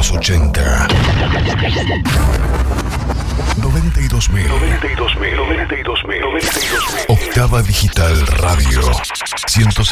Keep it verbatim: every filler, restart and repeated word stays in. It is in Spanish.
los ochenta. noventa y dos mil. noventa y dos mil. noventa y dos mil. noventa y dos mil. Octava Digital Radio. ciento